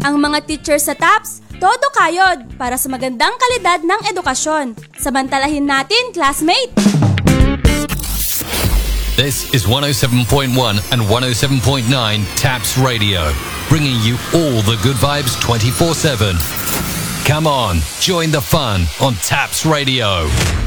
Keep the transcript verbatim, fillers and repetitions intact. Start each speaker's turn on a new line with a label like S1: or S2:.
S1: Ang mga teacher sa TAPS, todo kayod para sa magandang kalidad ng edukasyon. Samantalahin natin, classmate!
S2: This is one oh seven point one and one oh seven point nine TAPS Radio, bringing you all the good vibes twenty-four seven. Come on, join the fun on TAPS Radio.